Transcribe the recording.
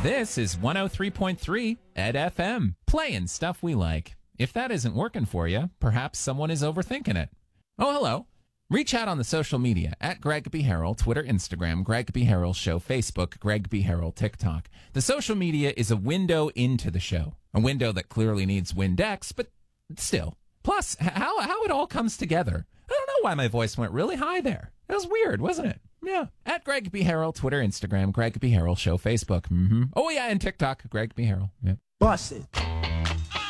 This is 103.3 Ed FM, playing stuff we like. If that isn't working for you, perhaps someone is overthinking it. Oh, hello. Reach out on the social media at Greg B. Harrell, Twitter, Instagram, Greg B. Harrell Show, Facebook, Greg B. Harrell, TikTok. The social media is a window into the show, a window that clearly needs Windex, but still. Plus, how it all comes together. I don't know why my voice went really high there. It was weird, wasn't it? Yeah. At Greg B. Harrell, Twitter, Instagram, Greg B. Harrell Show, Facebook. Oh, yeah, and TikTok, Greg B. Harrell. Yeah. Bust it.